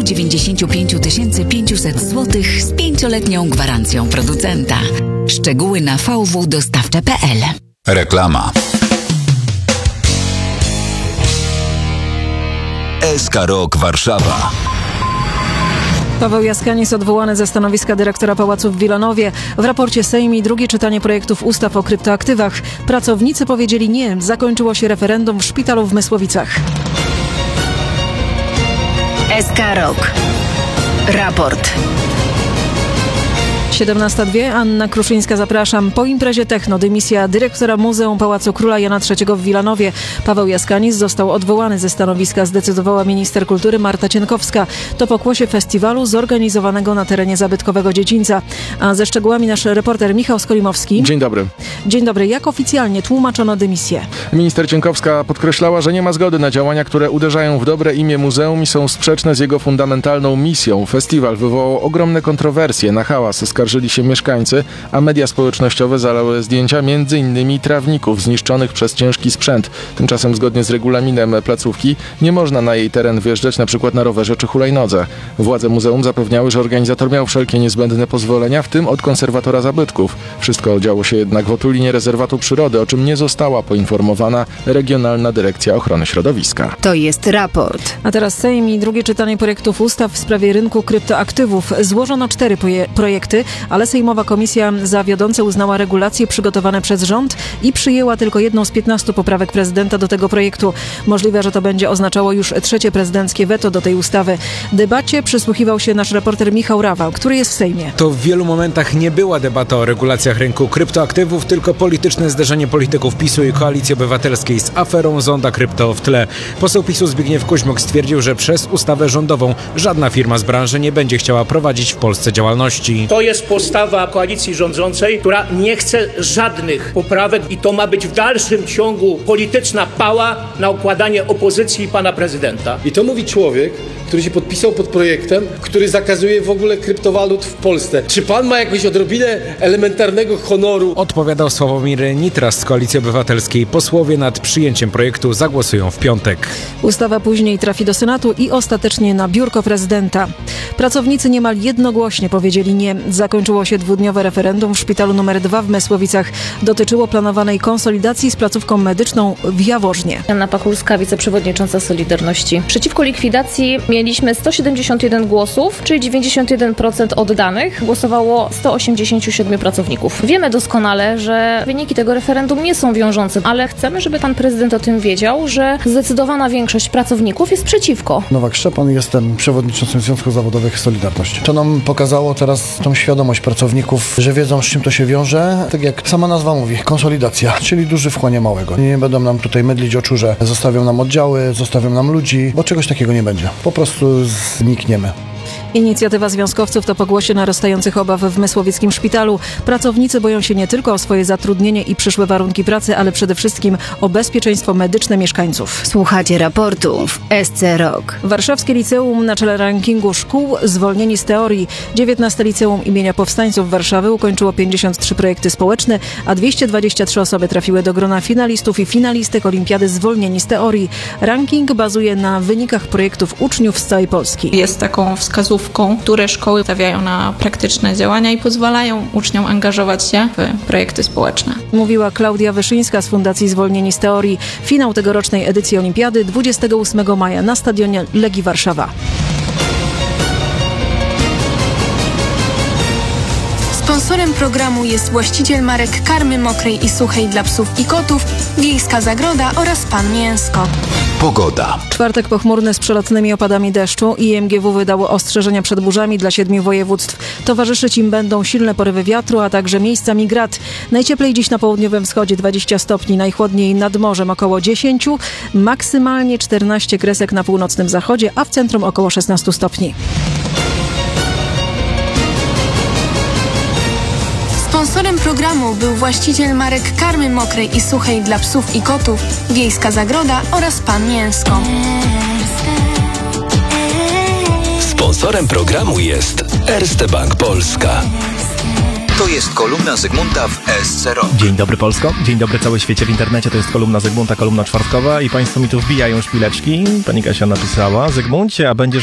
95 500 zł z 5-letnią gwarancją producenta. Szczegóły na www.dostawcze.pl. Reklama. SK Rok Warszawa. Paweł Jaskanis odwołany ze stanowiska dyrektora pałacu w Wilanowie. W raporcie Sejmi drugie czytanie projektów ustaw o kryptoaktywach. Pracownicy powiedzieli nie. Zakończyło się referendum w szpitalu w Mysłowicach. SK Rok. Raport. 17:02. Anna Kruszyńska, zapraszam. Po imprezie techno dymisja dyrektora Muzeum Pałacu Króla Jana III w Wilanowie. Paweł Jaskanis został odwołany ze stanowiska, zdecydowała minister kultury Marta Cienkowska. To pokłosie festiwalu zorganizowanego na terenie zabytkowego Dziedzińca. A ze szczegółami nasz reporter Michał Skolimowski. Dzień dobry. Dzień dobry. Jak oficjalnie tłumaczono dymisję? Minister Cienkowska podkreślała, że nie ma zgody na działania, które uderzają w dobre imię muzeum i są sprzeczne z jego fundamentalną misją. Festiwal wywołał ogromne kontrowersje. Na hałas skarżyli się mieszkańcy, a media społecznościowe zalały zdjęcia m.in. trawników zniszczonych przez ciężki sprzęt. Tymczasem zgodnie z regulaminem placówki nie można na jej teren wjeżdżać np. na rowerze czy hulajnodze. Władze muzeum zapewniały, że organizator miał wszelkie niezbędne pozwolenia, w tym od konserwatora zabytków. Wszystko działo się jednak w otulinie rezerwatu przyrody, o czym nie została poinformowana Regionalna Dyrekcja Ochrony Środowiska. To jest raport. A teraz Sejm i drugie czytanie projektów ustaw w sprawie rynku kryptoaktywów. Złożono 4 projekty, ale Sejmowa Komisja za wiodące uznała regulacje przygotowane przez rząd i przyjęła tylko jedną z 15 poprawek prezydenta do tego projektu. Możliwe, że to będzie oznaczało już 3. prezydenckie weto do tej ustawy. Debacie przysłuchiwał się nasz reporter Michał Rawal, który jest w Sejmie. To w wielu momentach nie była debata o regulacjach rynku kryptoaktywów, tylko polityczne zderzenie polityków PiS-u i Koalicji Obywatelskiej z aferą Zonda Krypto w tle. Poseł PiS-u Zbigniew Kuźmiuk stwierdził, że przez ustawę rządową żadna firma z branży nie będzie chciała prowadzić w Polsce działalności. To jest postawa koalicji rządzącej, która nie chce żadnych poprawek i to ma być w dalszym ciągu polityczna pała na układanie opozycji i pana prezydenta. I to mówi człowiek, który się podpisał pod projektem, który zakazuje w ogóle kryptowalut w Polsce. Czy pan ma jakąś odrobinę elementarnego honoru? Odpowiadał Sławomir Nitras z Koalicji Obywatelskiej. Posłowie nad przyjęciem projektu zagłosują w piątek. Ustawa później trafi do Senatu i ostatecznie na biurko prezydenta. Pracownicy niemal jednogłośnie powiedzieli nie. Zakończyło się 2-dniowe referendum w szpitalu nr 2 w Mysłowicach. Dotyczyło planowanej konsolidacji z placówką medyczną w Jaworznie. Anna Pachulska, wiceprzewodnicząca Solidarności. Przeciwko likwidacji mieliśmy 171 głosów, czyli 91% oddanych. Głosowało 187 pracowników. Wiemy doskonale, że wyniki tego referendum nie są wiążące, ale chcemy, żeby pan prezydent o tym wiedział, że zdecydowana większość pracowników jest przeciwko. Nowak Szczepan, jestem przewodniczącym Związków Zawodowych Solidarności. To nam pokazało teraz tą świadomość pracowników, że wiedzą, z czym to się wiąże. Tak jak sama nazwa mówi, konsolidacja, czyli duży wchłania małego. Nie będą nam tutaj mydlić oczu, że zostawią nam oddziały, zostawią nam ludzi, bo czegoś takiego nie będzie. Po prostu znikniemy. Inicjatywa związkowców to pokłosie narastających obaw w mysłowieckim szpitalu. Pracownicy boją się nie tylko o swoje zatrudnienie i przyszłe warunki pracy, ale przede wszystkim o bezpieczeństwo medyczne mieszkańców. Słuchacie raportu w SC Rok. Warszawskie Liceum na czele rankingu szkół zwolnieni z teorii. 19 Liceum imienia Powstańców Warszawy ukończyło 53 projekty społeczne, a 223 osoby trafiły do grona finalistów i finalistek Olimpiady zwolnieni z teorii. Ranking bazuje na wynikach projektów uczniów z całej Polski. Jest taką wskazówką, które szkoły stawiają na praktyczne działania i pozwalają uczniom angażować się w projekty społeczne. Mówiła Klaudia Wyszyńska z Fundacji Zwolnieni z Teorii. Finał tegorocznej edycji Olimpiady 28 maja na stadionie Legii Warszawa. Sponsorem programu jest właściciel marek karmy mokrej i suchej dla psów i kotów, Wiejska Zagroda oraz Pan Mięsko. Pogoda. Czwartek pochmurny z przelotnymi opadami deszczu. IMGW wydało ostrzeżenia przed burzami dla 7 województw. Towarzyszyć im będą silne porywy wiatru, a także miejscami grad. Najcieplej dziś na południowym wschodzie 20 stopni, najchłodniej nad morzem około 10, maksymalnie 14 kresek na północnym zachodzie, a w centrum około 16 stopni. Sponsorem programu był właściciel marek karmy mokrej i suchej dla psów i kotów, Wiejska Zagroda oraz Pan Mięsko. Sponsorem programu jest Erste Bank Polska. To jest kolumna Zygmunta w SC Rok. Dzień dobry Polsko, dzień dobry cały świecie w internecie, to jest kolumna Zygmunta, kolumna czwartkowa i państwo mi tu wbijają szpileczki. Pani Kasia napisała: Zygmuncie, a będziesz